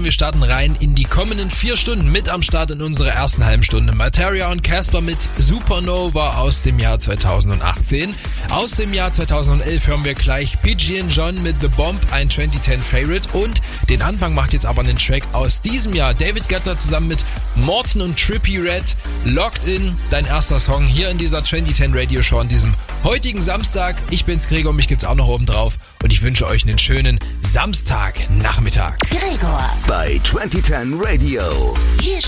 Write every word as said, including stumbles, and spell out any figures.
wir starten rein in die kommenden vier Stunden. Mit am Start in unserer ersten halben Stunde Materia und Casper mit Supernova aus dem Jahr zweitausendachtzehn. Aus dem Jahr zweitausendelf hören wir gleich P G and John mit The Bomb, ein zwanzig zehn Favorite. Und den Anfang macht jetzt aber einen Track aus diesem Jahr. David Guetta zusammen mit Morten und Trippie Redd. Locked In, dein erster Song hier in dieser zwanzig zehn Radio Show an diesem heutigen Samstag. Ich bin's Gregor, mich gibt's auch noch oben drauf. Und ich wünsche euch einen schönen Samstagnachmittag. Gregor bei zwanzig zehn Radio. Hier